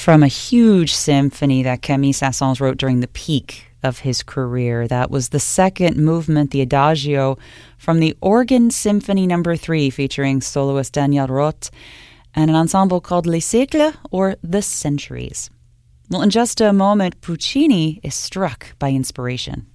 from a huge symphony that Camille Saint-Saëns wrote during the peak of his career. That was the second movement, the Adagio, from the Organ Symphony No. 3, featuring soloist Daniel Roth and an ensemble called Les Siècles, or The Centuries. Well, in just a moment, Puccini is struck by inspiration.